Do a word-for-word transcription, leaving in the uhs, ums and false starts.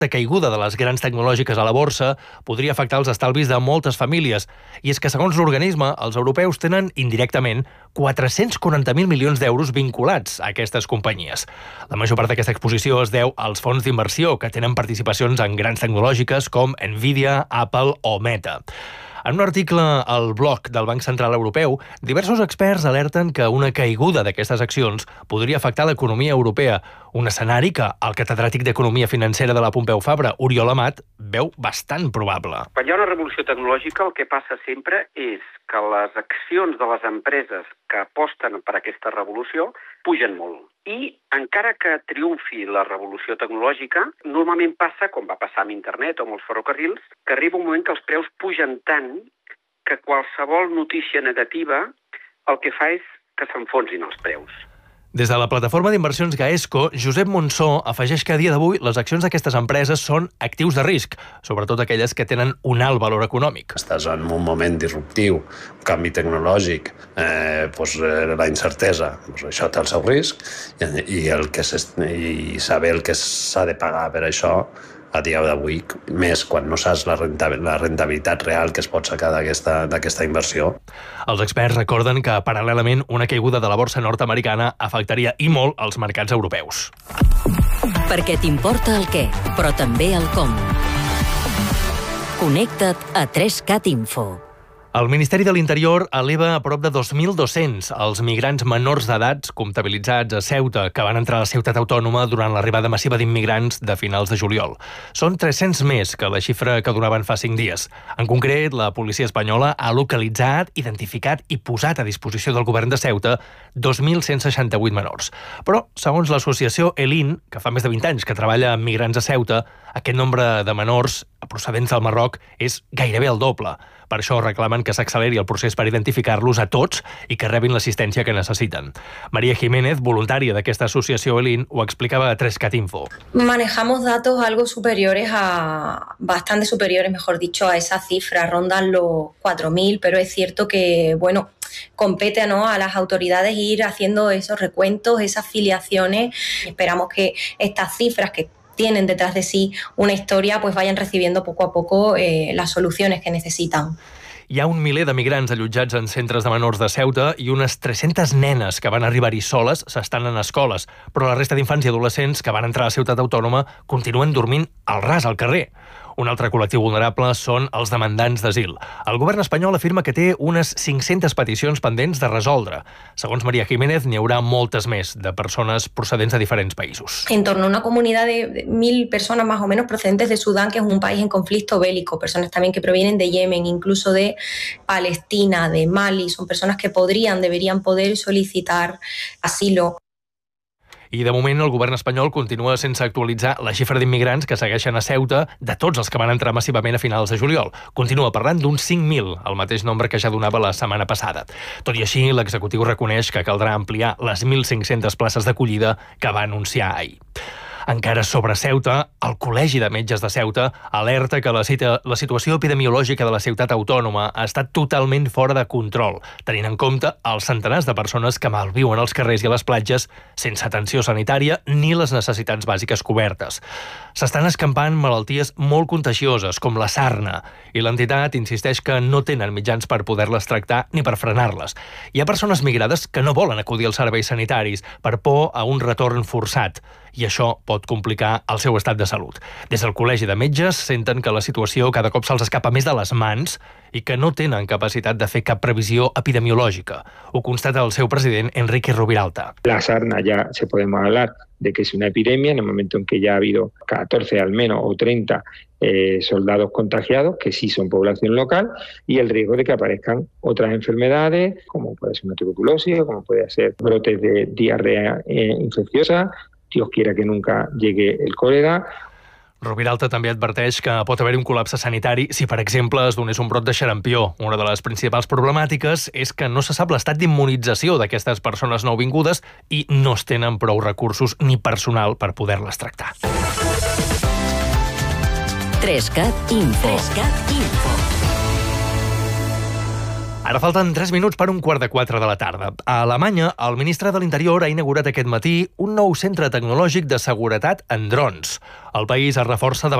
La caiguda de les grans tecnològiques a la borsa podria afectar els estalvis de moltes famílies. I és que, segons l'organisme, els europeus tenen indirectament quatre-cents quaranta mil milions d'euros vinculats a aquestes companyies. La major part d'aquesta exposició es deu als fons d'inversió que tenen participacions en grans tecnològiques com Nvidia, Apple o Meta. En un article al blog del Banc Central Europeu, diversos experts alerten que una caiguda d'aquestes accions podria afectar l'economia europea, un escenari que el catedràtic d'Economia Financera de la Pompeu Fabra, Oriol Amat, veu bastant probable. Quan hi ha una revolució tecnològica, el que passa sempre és que les accions de les empreses que aposten per aquesta revolució pugen molt. I encara que triomfi la revolució tecnològica, normalment passa, com va passar amb internet o amb els ferrocarrils, que arriba un moment que els preus pugen tant que qualsevol notícia negativa el que fa és que s'enfonsin els preus. Des de la plataforma d'inversions Gaesco, Josep Monsó afegeix que a dia d'avui les accions d'aquestes empreses són actius de risc, sobretot aquelles que tenen un alt valor econòmic. Estàs en un moment disruptiu, un canvi tecnològic, eh, doncs, la incertesa, doncs això té el seu risc, i, el que i saber el que s'ha de pagar per això a dia d'avui, més quan no saps la rentabilitat real que es pot sacar d'aquesta inversió. Els experts recorden que, paral·lelament, una caiguda de la borsa nord-americana afectaria i molt els mercats europeus. Perquè t'importa el què, però també el com. Connecta't a tres cat Info. El Ministeri de l'Interior eleva a prop de dos mil dos-cents els migrants menors d'edats comptabilitzats a Ceuta que van entrar a la ciutat autònoma durant l'arribada massiva d'immigrants de finals de juliol. Són tres-cents més que la xifra que donaven fa cinc dies. En concret, la policia espanyola ha localitzat, identificat i posat a disposició del govern de Ceuta dos mil cent seixanta-vuit menors. Però, segons l'associació Elin, que fa més de vint anys que treballa amb migrants a Ceuta, aquest nombre de menors procedents del Marroc és gairebé el doble. Per això reclamen que s'acceleri el procés per identificar-los a tots i que rebin l'assistència que necessiten. María Jiménez, voluntària d'aquesta associació Elin, ho explicava a tres cat Info. Manejamos datos algo superiores a, bastante superiores, mejor dicho, a esa cifra, rondan los cuatro mil, pero es cierto que, bueno, compete, ¿no?, a las autoridades ir haciendo esos recuentos, esas filiaciones. Esperamos que estas cifras que tienen detrás de sí una historia, pues vayan recibiendo poco a poco eh, las soluciones que necesitan. Hi ha un miler de migrants allotjats en centres de menors de Ceuta i unes tres-centes nenes que van arribar-hi soles s'estan en escoles, però la resta d'infants i adolescents que van entrar a la ciutat autònoma continuen dormint al ras al carrer. Un altre col·lectiu vulnerable són els demandants d'asil. El govern espanyol afirma que té unes cinc-centes peticions pendents de resoldre. Segons María Jiménez, n'hi haurà moltes més de persones procedents de diferents països. En torno a una comunidad de mil personas más o menos procedentes de Sudán, que es un país en conflicto bélico, personas también que provienen de Yemen, incluso de Palestina, de Mali, son personas que podrían, deberían poder solicitar asilo. I de moment el govern espanyol continua sense actualitzar la xifra d'immigrants que segueixen a Ceuta de tots els que van entrar massivament a finals de juliol. Continua parlant d'uns cinc mil, el mateix nombre que ja donava la setmana passada. Tot i així, l'executiu reconeix que caldrà ampliar les mil cinc-centes places d'acollida que va anunciar ahir. Encara sobre Ceuta, el Col·legi de Metges de Ceuta alerta que la, cita, la situació epidemiològica de la ciutat autònoma ha estat totalment fora de control, tenint en compte els centenars de persones que malviuen als carrers i a les platges sense atenció sanitària ni les necessitats bàsiques cobertes. S'estan escampant malalties molt contagioses, com la sarna, i l'entitat insisteix que no tenen mitjans per poder-les tractar ni per frenar-les. Hi ha persones migrades que no volen acudir als serveis sanitaris per por a un retorn forçat, i això pot complicar el seu estat de salut. Des del Col·legi de Metges senten que la situació cada cop se'ls escapa més de les mans i que no tenen capacitat de fer cap previsió epidemiològica. Ho constata el seu president, Enrique Rubiralta. La sarna ya se podemos hablar de que es una epidemia en el momento en que ya ha habido catorce al menos o treinta eh, soldados contagiados, que sí son población local, y el riesgo de que aparezcan otras enfermedades, como puede ser una tuberculosis, como puede ser brotes de diarrea eh, infecciosa. Dios quiera que nunca llegue el cólera. Rubiralta també adverteix que pot haver un col·lapse sanitari si, per exemple, es donés un brot de xarampió. Una de les principals problemàtiques és que no se sap l'estat d'immunització d'aquestes persones nouvingudes i no es tenen prou recursos ni personal per poder-les tractar. tres cat Info. tres cat Info. Ara falten tres minuts per un quart de quatre de la tarda. A Alemanya, el ministre de l'Interior ha inaugurat aquest matí un nou centre tecnològic de seguretat en drons. El país es reforça davant